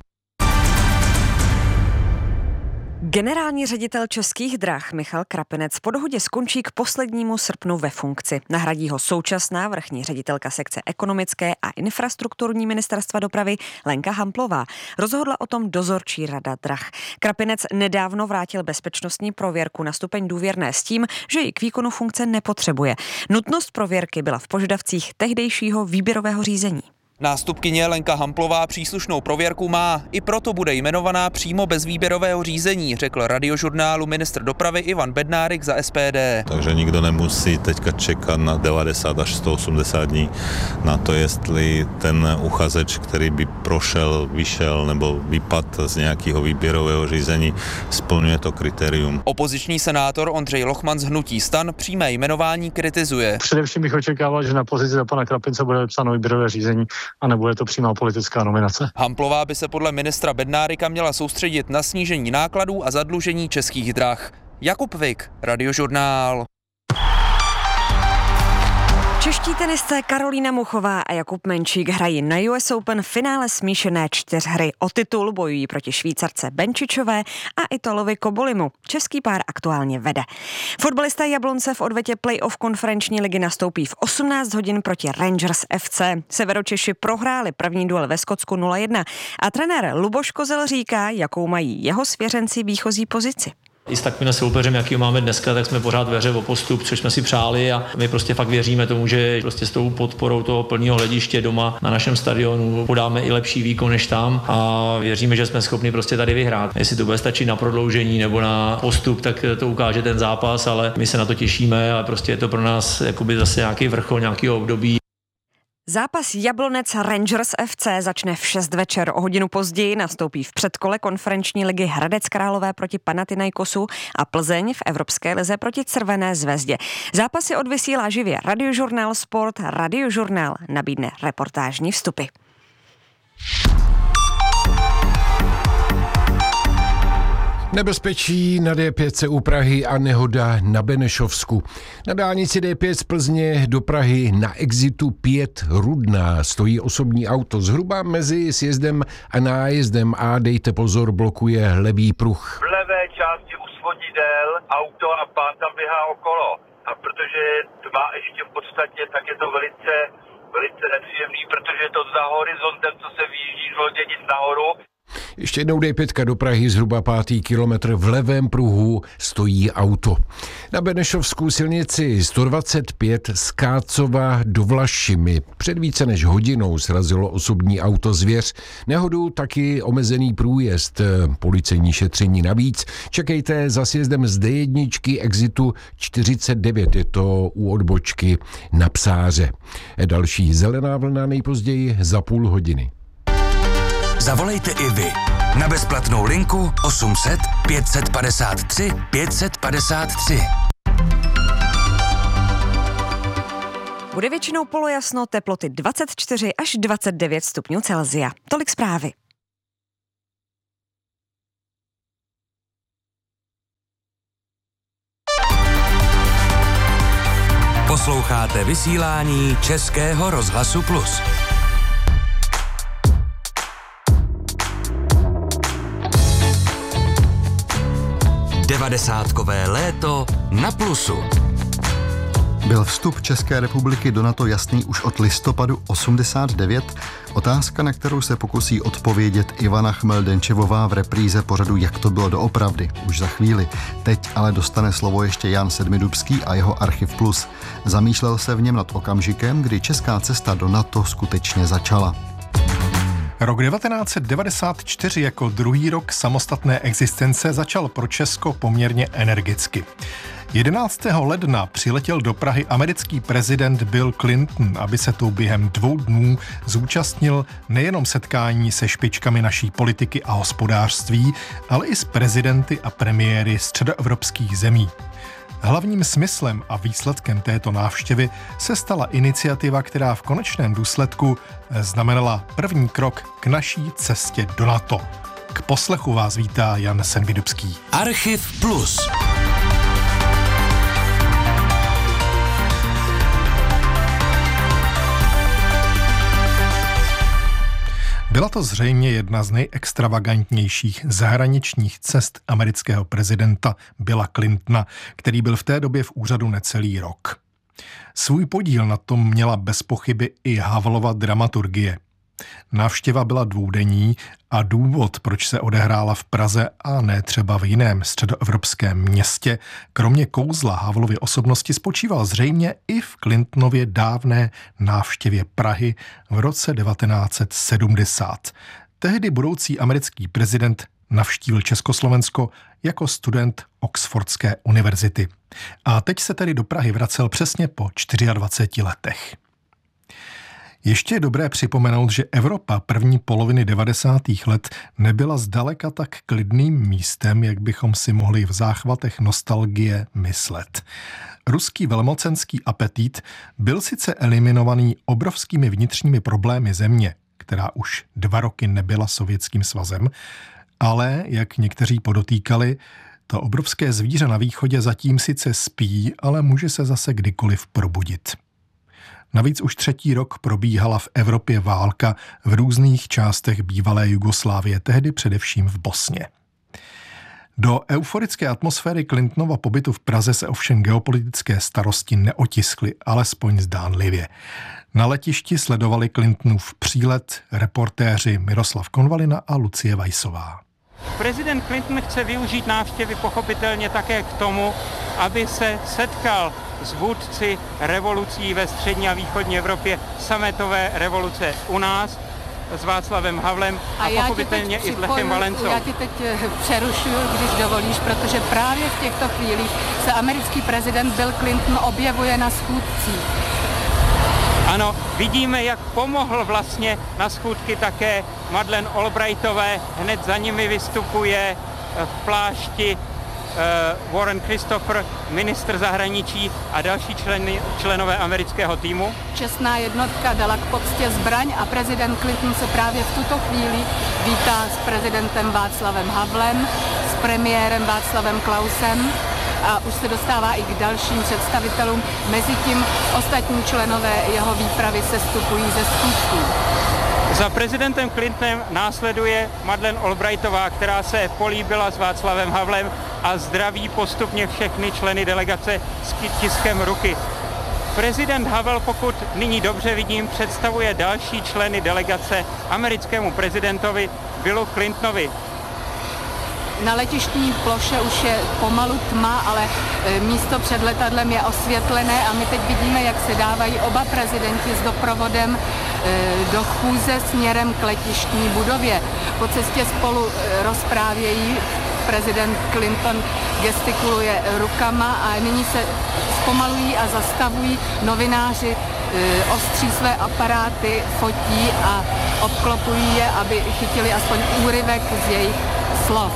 Generální ředitel Českých drah Michal Krapinec po dohodě skončí k poslednímu srpnu ve funkci. Nahradí ho současná vrchní ředitelka sekce ekonomické a infrastrukturní ministerstva dopravy Lenka Hamplová. Rozhodla o tom dozorčí rada drah. Krapinec nedávno vrátil bezpečnostní prověrku na stupeň důvěrné s tím, že ji k výkonu funkce nepotřebuje. Nutnost prověrky byla v požadavcích tehdejšího výběrového řízení. Nástupkyně Lenka Hamplová příslušnou prověrku má, i proto bude jmenovaná přímo bez výběrového řízení, řekl Radiožurnálu ministr dopravy Ivan Bednárik za SPD. Takže nikdo nemusí teďka čekat na 90 až 180 dní na to, jestli ten uchazeč, který by prošel, vyšel nebo vypadl z nějakého výběrového řízení, splňuje to kritérium. Opoziční senátor Ondřej Lochman z hnutí STAN přímé jmenování kritizuje. Především bych očekával, že na pozici za pana Krapince bude vypsáno výběrové řízení a nebude to přímá politická nominace. Hamplová by se podle ministra Bednárika měla soustředit na snížení nákladů a zadlužení Českých drah. Jakub Vik, Radiožurnál. Čeští tenisté Karolína Muchová a Jakub Menčík hrají na US Open finále smíšené čtyřhry. O titul bojují proti Švýcarce Benčičové a Italovi Kobolimu. Český pár aktuálně vede. Fotbalista Jablonce v odvetě playoff konferenční ligy nastoupí v 18 hodin proti Rangers FC. Severočeši prohráli první duel ve Skotsku 0-1 a trenér Luboš Kozel říká, jakou mají jeho svěřenci výchozí pozici. I s takovým soupeřem, jaký máme dneska, tak jsme pořád ve hře o postup, což jsme si přáli a my prostě fakt věříme tomu, že prostě s tou podporou toho plného hlediště doma na našem stadionu podáme i lepší výkon než tam a věříme, že jsme schopni prostě tady vyhrát. Jestli to bude stačit na prodloužení nebo na postup, tak to ukáže ten zápas, ale my se na to těšíme a prostě je to pro nás jakoby zase nějaký vrchol nějakého období. Zápas Jablonec Rangers FC začne v 6 večer. O hodinu později nastoupí v předkole konferenční ligy Hradec Králové proti Panathinaikosu a Plzeň v Evropské lize proti Crvené zvezdě. Zápasy odvysílá živě Radiožurnál Sport. Radiožurnál nabídne reportážní vstupy. Nebezpečí na D5 u Prahy a nehoda na Benešovsku. Na dálnici D5 z Plzně do Prahy na exitu 5 Rudná stojí osobní auto zhruba mezi sjezdem a nájezdem a dejte pozor, blokuje levý pruh. V levé části u svodidel auto a pán tam běhá okolo. A protože tma ještě v podstatě, tak je to velice nepříjemný, protože je to za horizontem, co se vyjíždí z Loděnic nahoru. Ještě jednou D5 do Prahy, zhruba 5. kilometr v levém pruhu stojí auto. Na Benešovsku silnici 125 z Kácova do Vlašimi. Před více než hodinou srazilo osobní auto zvěř. Nehodu taky omezený průjezd. Policejní šetření navíc. Čekejte za sjezdem z D1 exitu 49, je to u odbočky na Psáře. Další zelená vlna nejpozději za půl hodiny. Zavolejte i vy na bezplatnou linku 800 553 553. Bude většinou polojasno, teploty 24 až 29 stupňů Celsia. Tolik zprávy. Posloucháte vysílání Českého rozhlasu Plus. 90kové léto na Plusu. Byl vstup České republiky do NATO jasný už od listopadu 89? Otázka, na kterou se pokusí odpovědět Ivana Chmeldenčevová v repríze pořadu Jak to bylo doopravdy. Už za chvíli. Teď ale dostane slovo ještě Jan Sedmidubský a jeho Archiv Plus. Zamýšlel se v něm nad okamžikem, kdy česká cesta do NATO skutečně začala. Rok 1994 jako druhý rok samostatné existence začal pro Česko poměrně energicky. 11. ledna přiletěl do Prahy americký prezident Bill Clinton, aby se tu během 2 dnů zúčastnil nejenom setkání se špičkami naší politiky a hospodářství, ale i s prezidenty a premiéry středoevropských zemí. Hlavním smyslem a výsledkem této návštěvy se stala iniciativa, která v konečném důsledku znamenala první krok k naší cestě do NATO. K poslechu vás vítá Jan Sedmidubský. Archiv Plus. Byla to zřejmě jedna z nejextravagantnějších zahraničních cest amerického prezidenta Billa Clintona, který byl v té době v úřadu necelý rok. Svůj podíl na tom měla bez pochyby i Havlova dramaturgie. Návštěva byla dvoudenní a důvod, proč se odehrála v Praze a ne třeba v jiném středoevropském městě, kromě kouzla Havlovy osobnosti, spočíval zřejmě i v Clintonově dávné návštěvě Prahy v roce 1970. Tehdy budoucí americký prezident navštívil Československo jako student Oxfordské univerzity. A teď se tedy do Prahy vracel přesně po 24 letech. Ještě je dobré připomenout, že Evropa první poloviny 90. let nebyla zdaleka tak klidným místem, jak bychom si mohli v záchvatech nostalgie myslet. Ruský velmocenský apetit byl sice eliminovaný obrovskými vnitřními problémy země, která už 2 roky nebyla Sovětským svazem, ale, jak někteří podotýkali, to obrovské zvíře na východě zatím sice spí, ale může se zase kdykoliv probudit. Navíc už 3. rok probíhala v Evropě válka v různých částech bývalé Jugoslávie, tehdy především v Bosně. Do euforické atmosféry Clintonova pobytu v Praze se ovšem geopolitické starosti neotiskly, alespoň zdánlivě. Na letišti sledovali Clintonův přílet reportéři Miroslav Konvalina a Lucie Weissová. Prezident Clinton chce využít návštěvy pochopitelně také k tomu, aby se setkal s vůdci revolucí ve střední a východní Evropě, sametové revoluce u nás, s Václavem Havlem a pochopitelně i s Lechem Valencou. Já ti teď přerušuju, když dovolíš, protože právě v těchto chvílích se americký prezident Bill Clinton objevuje na schůdcích. Ano, vidíme, jak pomohl vlastně na schůdky také Madeleine Albrightové. Hned za nimi vystupuje v plášti Warren Christopher, ministr zahraničí a další členové amerického týmu. Čestná jednotka dala k poctě zbraň a prezident Clinton se právě v tuto chvíli vítá s prezidentem Václavem Havlem, s premiérem Václavem Klausem a už se dostává i k dalším představitelům. Mezitím ostatní členové jeho výpravy sestupují ze schůdků. Za prezidentem Clintonem následuje Madeleine Albrightová, která se políbila s Václavem Havlem a zdraví postupně všechny členy delegace s tiskem ruky. Prezident Havel, pokud nyní dobře vidím, představuje další členy delegace americkému prezidentovi Billu Clintonovi. Na letištní ploše už je pomalu tma, ale místo před letadlem je osvětlené a my teď vidíme, jak se dávají oba prezidenti s doprovodem do chůze směrem k letištní budově. Po cestě spolu rozprávějí, prezident Clinton gestikuluje rukama a nyní se zpomalují a zastavují. Novináři ostří své aparáty, fotí a obklopují je, aby chytili aspoň úryvek z jejich slov.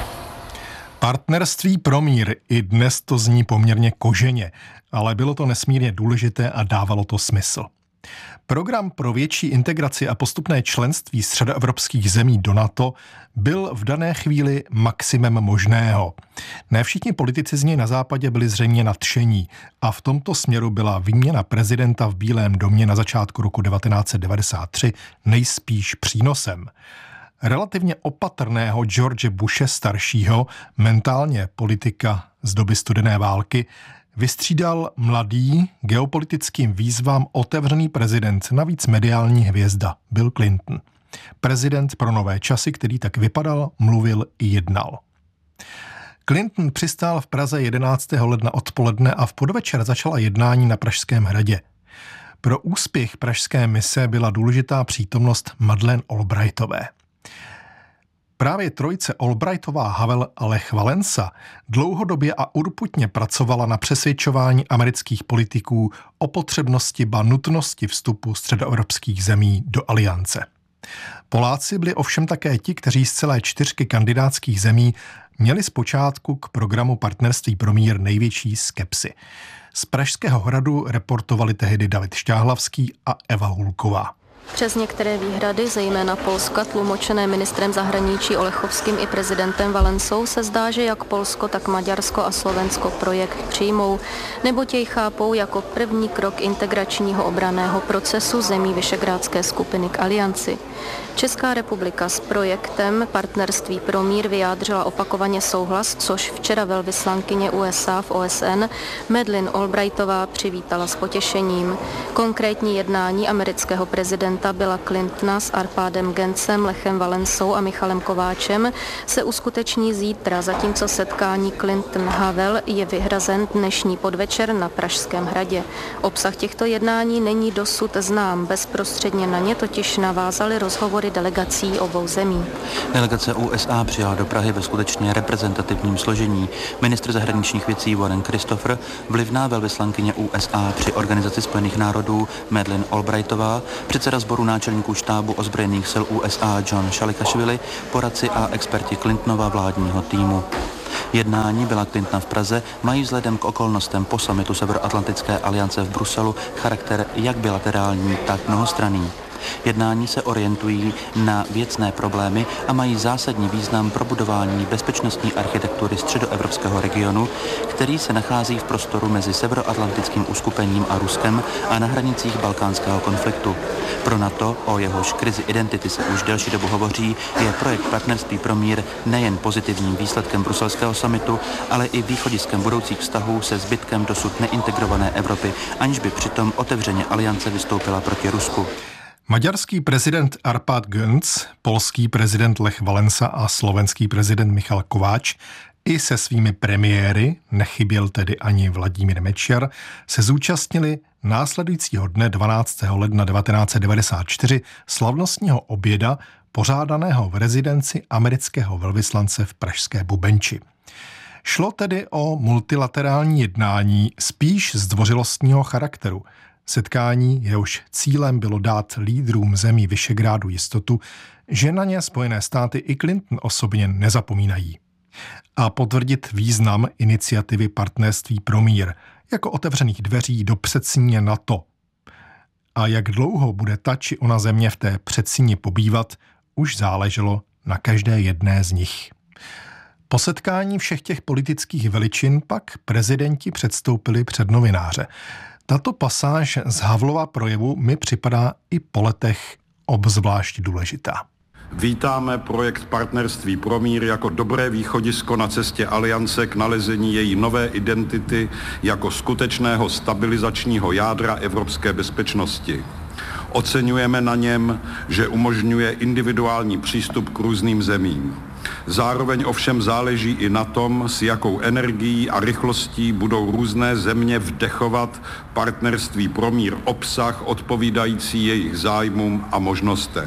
Partnerství pro mír, i dnes to zní poměrně koženě, ale bylo to nesmírně důležité a dávalo to smysl. Program pro větší integraci a postupné členství středoevropských zemí do NATO byl v dané chvíli maximem možného. Ne všichni politici z něj na západě byli zřejmě nadšení a v tomto směru byla výměna prezidenta v Bílém domě na začátku roku 1993 nejspíš přínosem. Relativně opatrného George Bushe staršího, mentálně politika z doby studené války, vystřídal mladý, geopolitickým výzvám otevřený prezident, navíc mediální hvězda Bill Clinton. Prezident pro nové časy, který tak vypadal, mluvil i jednal. Clinton přistál v Praze 11. ledna odpoledne a v podvečer začala jednání na Pražském hradě. Pro úspěch pražské mise byla důležitá přítomnost Madeleine Albrightové. Právě trojice Albrightová, Havel a Lech Valensa dlouhodobě a urputně pracovala na přesvědčování amerických politiků o potřebnosti ba nutnosti vstupu středoevropských zemí do aliance. Poláci byli ovšem také ti, kteří z celé 4 kandidátských zemí měli zpočátku k programu Partnerství pro mír největší skepsy. Z Pražského hradu reportovali tehdy David Šťáhlavský a Eva Hulková. Přes některé výhrady, zejména Polska, tlumočené ministrem zahraničí Olechovským i prezidentem Valensou, se zdá, že jak Polsko, tak Maďarsko a Slovensko projekt přijmou, neboť jej chápou jako první krok integračního obranného procesu zemí Visegrádské skupiny k alianci. Česká republika s projektem Partnerství pro mír vyjádřila opakovaně souhlas, což včera velvyslankyně USA v OSN Madeleine Albrightová přivítala s potěšením. Konkrétní jednání amerického prezidenta Billa Clintona s Arpádem Gencem, Lechem Walesou a Michalem Kováčem se uskuteční zítra, zatímco setkání Clinton-Havel je vyhrazen dnešní podvečer na Pražském hradě. Obsah těchto jednání není dosud znám, bezprostředně na ně totiž navázaly rozhovory delegací obou zemí. Delegace USA přijala do Prahy ve skutečně reprezentativním složení. Ministr zahraničních věcí Warren Christopher, vlivná velvyslankyně USA při Organizaci spojených národů Madeleine Albrightová, předseda sboru náčelníků štábu ozbrojených sil USA John Šalikašvili, poradci a experti Clintonova vládního týmu. Jednání Billa Clintona v Praze mají vzhledem k okolnostem po summitu Severoatlantické aliance v Bruselu charakter jak bilaterální, tak mnohostranný. Jednání se orientují na věcné problémy a mají zásadní význam pro budování bezpečnostní architektury středoevropského regionu, který se nachází v prostoru mezi severoatlantickým uskupením a Ruskem a na hranicích balkánského konfliktu. Pro NATO, o jehož krizi identity se už delší dobu hovoří, je projekt Partnerství pro mír nejen pozitivním výsledkem bruselského summitu, ale i východiskem budoucích vztahů se zbytkem dosud neintegrované Evropy, aniž by přitom otevřeně aliance vystoupila proti Rusku. Maďarský prezident Arpád Gönc, polský prezident Lech Walesa a slovenský prezident Michal Kováč i se svými premiéry, nechyběl tedy ani Vladimír Mečiar, se zúčastnili následujícího dne 12. ledna 1994 slavnostního oběda pořádaného v rezidenci amerického velvyslance v pražské Bubenči. Šlo tedy o multilaterální jednání spíš zdvořilostního charakteru. Setkání, jehož cílem bylo dát lídrům zemí Visegrádu jistotu, že na ně Spojené státy i Clinton osobně nezapomínají. A potvrdit význam iniciativy Partnerství pro mír jako otevřených dveří do předsíně NATO. A jak dlouho bude ta či ona země v té předsíni pobývat, už záleželo na každé jedné z nich. Po setkání všech těch politických veličin pak prezidenti předstoupili před novináře. Tato pasáž z Havlova projevu mi připadá i po letech obzvlášť důležitá. Vítáme projekt Partnerství pro mír jako dobré východisko na cestě aliance k nalezení její nové identity jako skutečného stabilizačního jádra evropské bezpečnosti. Oceňujeme na něm, že umožňuje individuální přístup k různým zemím. Zároveň ovšem záleží i na tom, s jakou energií a rychlostí budou různé země vdechovat Partnerství pro mír obsah odpovídající jejich zájmům a možnostem.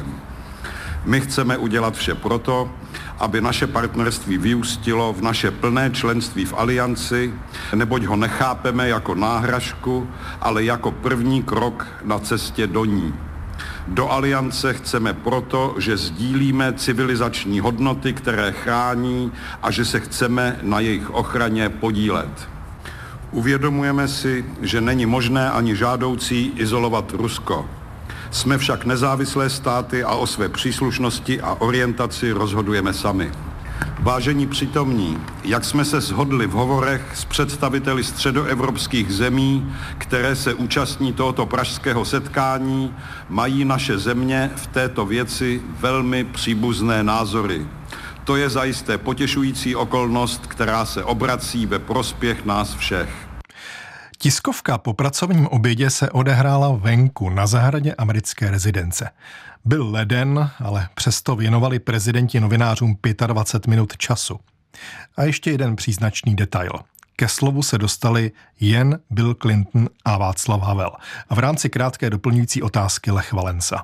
My chceme udělat vše proto, aby naše partnerství vyústilo v naše plné členství v alianci, neboť ho nechápeme jako náhražku, ale jako první krok na cestě do ní. Do aliance chceme proto, že sdílíme civilizační hodnoty, které chrání a že se chceme na jejich ochraně podílet. Uvědomujeme si, že není možné ani žádoucí izolovat Rusko. Jsme však nezávislé státy a o své příslušnosti a orientaci rozhodujeme sami. Vážení přítomní, jak jsme se shodli v hovorech s představiteli středoevropských zemí, které se účastní tohoto pražského setkání, mají naše země v této věci velmi příbuzné názory. To je zajisté potěšující okolnost, která se obrací ve prospěch nás všech. Tiskovka po pracovním obědě se odehrála venku na zahradě americké rezidence. Byl leden, ale přesto věnovali prezidenti novinářům 25 minut času. A ještě jeden příznačný detail. Ke slovu se dostali jen Bill Clinton a Václav Havel a v rámci krátké doplňující otázky Lech Walesa.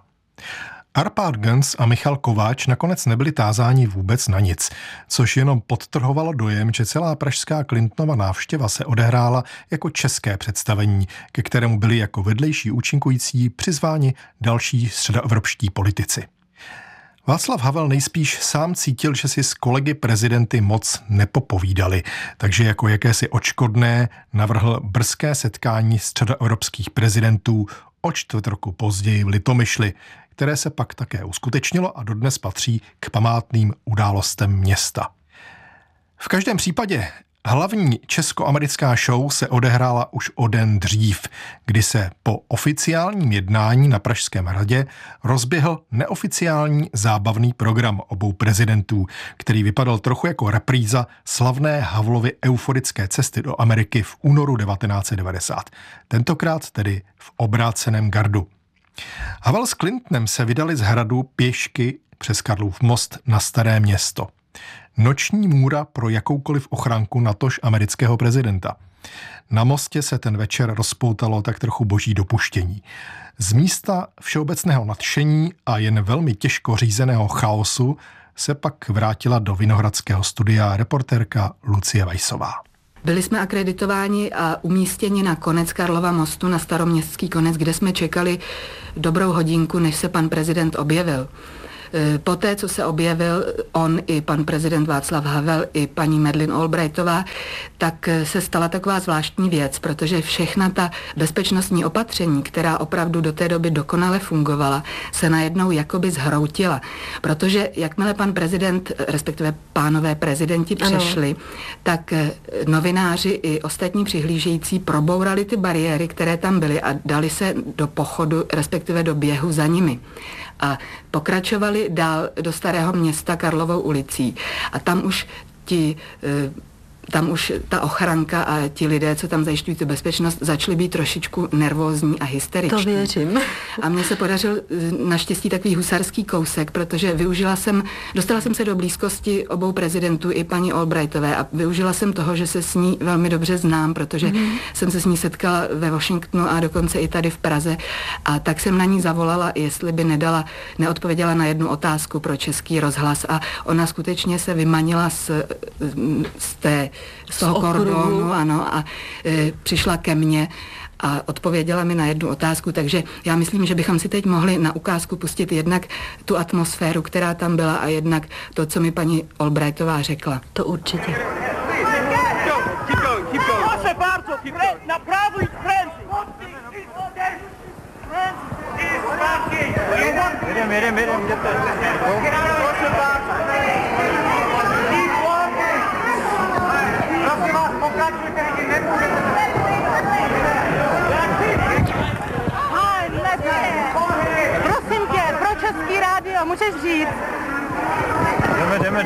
Arpád Gönc a Michal Kováč nakonec nebyli tázáni vůbec na nic, což jenom podtrhovalo dojem, že celá pražská Clintonova návštěva se odehrála jako české představení, ke kterému byli jako vedlejší účinkující přizváni další středoevropští politici. Václav Havel nejspíš sám cítil, že si s kolegy prezidenty moc nepopovídali, takže jako jakési odškodné navrhl brzké setkání středoevropských prezidentů o čtvrt roku později v Litomyšli, které se pak také uskutečnilo a dodnes patří k památným událostem města. V každém případě hlavní česko-americká show se odehrála už o den dřív, kdy se po oficiálním jednání na Pražském hradě rozběhl neoficiální zábavný program obou prezidentů, který vypadal trochu jako repríza slavné Havlovy euforické cesty do Ameriky v únoru 1990. Tentokrát tedy v obráceném gardu. Havel s Clintonem se vydali z hradu pěšky přes Karlův most na Staré Město. Noční můra pro jakoukoliv ochranku natož amerického prezidenta. Na mostě se ten večer rozpoutalo tak trochu boží dopuštění. Z místa všeobecného nadšení a jen velmi těžko řízeného chaosu se pak vrátila do vinohradského studia reportérka Lucie Vajsová. Byli jsme akreditováni a umístěni na konec Karlova mostu, na Staroměstský konec, kde jsme čekali dobrou hodinku, než se pan prezident objevil. Poté, co se objevil on i pan prezident Václav Havel i paní Madeleine Albrightová, tak se stala taková zvláštní věc, protože všechna ta bezpečnostní opatření, která opravdu do té doby dokonale fungovala, se najednou jakoby zhroutila. Protože jakmile pan prezident, respektive pánové prezidenti přešli, tak novináři i ostatní přihlížející probourali ty bariéry, které tam byly a dali se do pochodu, respektive do běhu za nimi. A pokračovali dál do Starého Města Karlovou ulicí. A tam už ta ochranka a ti lidé, co tam zajišťují tu bezpečnost, začali být trošičku nervózní a hysteriční. To věřím. A mně se podařil naštěstí takový husarský kousek, protože dostala jsem se do blízkosti obou prezidentů i paní Albrightové a využila jsem toho, že se s ní velmi dobře znám, protože jsem se s ní setkala ve Washingtonu a dokonce i tady v Praze. A tak jsem na ní zavolala, jestli by neodpověděla na jednu otázku pro Český rozhlas a ona skutečně se vymanila z toho kordonu, ano, a přišla ke mně a odpověděla mi na jednu otázku, takže já myslím, že bychom si teď mohli na ukázku pustit jednak tu atmosféru, která tam byla a jednak to, co mi paní Albrightová řekla. To určitě. Jedem. Prosím vás, pokračujte, lidi, nemůžete. Prosím tě, pro Český rádio, můžeš říct? Jdeme.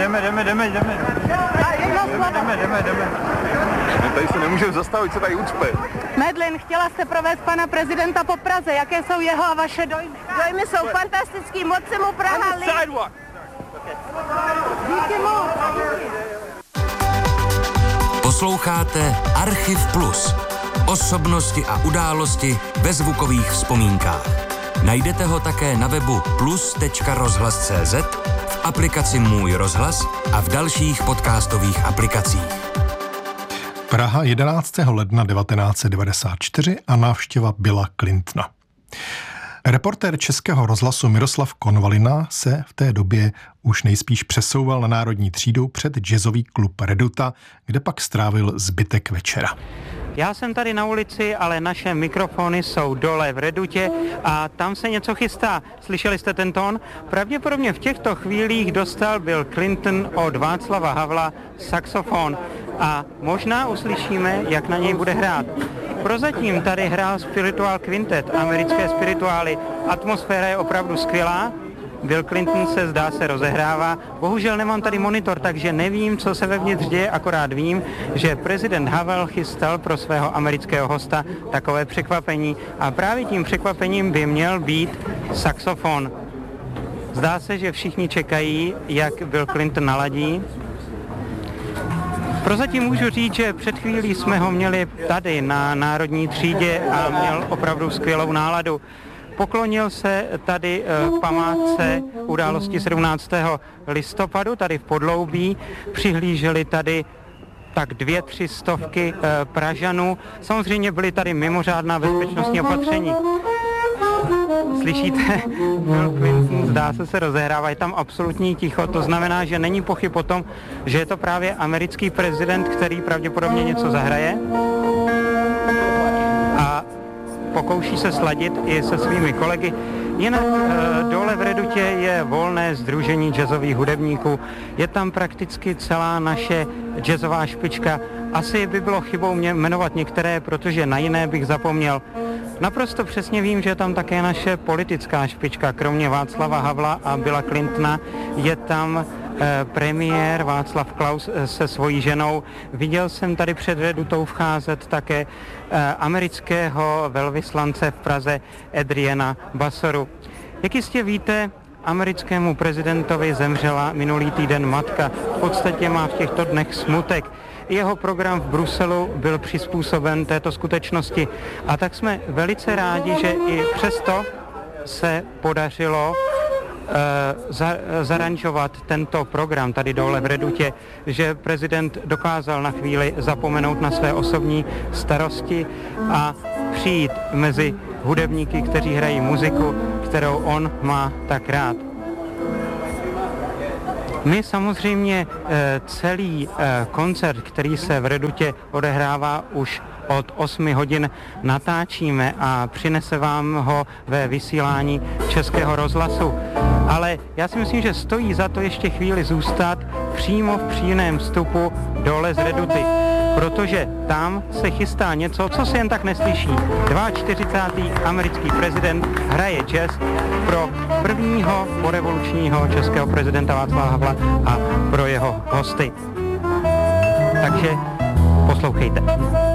Jdeme. Tady se nemůžeme zastavit, co tady ucpe. Madeleine, chtěla jste provést pana prezidenta po Praze. Jaké jsou jeho a vaše dojmy? Dojmy jsou fantastický, moc se mu Praha líbí. Díky moc. Posloucháte Archiv Plus. Osobnosti a události ve zvukových vzpomínkách. Najdete ho také na webu plus.rozhlas.cz, v aplikaci Můj rozhlas a v dalších podcastových aplikacích. Praha 11. ledna 1994 a návštěva Billa Clintona. Reportér Českého rozhlasu Miroslav Konvalina se v té době už nejspíš přesouval na Národní třídu před jazzový klub Reduta, kde pak strávil zbytek večera. Já jsem tady na ulici, ale naše mikrofony jsou dole v Redutě a tam se něco chystá. Slyšeli jste ten tón? Pravděpodobně v těchto chvílích dostal Bill Clinton od Václava Havla saxofon a možná uslyšíme, jak na něj bude hrát. Prozatím tady hrál Spiritual Quintet, americké spirituály. Atmosféra je opravdu skvělá. Bill Clinton se zdá se rozehrává. Bohužel nemám tady monitor, takže nevím, co se vevnitř děje, akorát vím, že prezident Havel chystal pro svého amerického hosta takové překvapení a právě tím překvapením by měl být saxofon. Zdá se, že všichni čekají, jak Bill Clinton naladí. Prozatím můžu říct, že před chvílí jsme ho měli tady na Národní třídě a měl opravdu skvělou náladu. Poklonil se tady památce události 17. listopadu, tady v Podloubí. Přihlíželi tady tak 200-300 Pražanů. Samozřejmě byly tady mimořádná bezpečnostní opatření. Slyšíte? Bill Clinton zdá se rozehrává, je tam absolutní ticho, to znamená, že není pochyb o tom, že je to právě americký prezident, který pravděpodobně něco zahraje. A pokouší se sladit i se svými kolegy. Jinak dole v Redutě je volné sdružení jazzových hudebníků. Je tam prakticky celá naše jazzová špička. Asi by bylo chybou mě jmenovat některé, protože na jiné bych zapomněl. Naprosto přesně vím, že je tam také naše politická špička. Kromě Václava Havla a Billa Clintona je tam premiér Václav Klaus se svojí ženou. Viděl jsem tady před Redutou vcházet také amerického velvyslance v Praze Adriana Bassoru. Jak jistě víte, americkému prezidentovi zemřela minulý týden matka. V podstatě má v těchto dnech smutek. Jeho program v Bruselu byl přizpůsoben této skutečnosti a tak jsme velice rádi, že i přesto se podařilo zaranžovat tento program tady dole v Redutě, že prezident dokázal na chvíli zapomenout na své osobní starosti a přijít mezi hudebníky, kteří hrají muziku, kterou on má tak rád. My samozřejmě celý koncert, který se v Redutě odehrává už od 8 hodin, natáčíme a přinese vám ho ve vysílání Českého rozhlasu. Ale já si myslím, že stojí za to ještě chvíli zůstat přímo v přímém vstupu dole z Reduty, protože tam se chystá něco, co se jen tak neslyší. 42. americký prezident hraje jazz pro prvního porevolučního českého prezidenta Václava Havla a pro jeho hosty. Takže poslouchejte.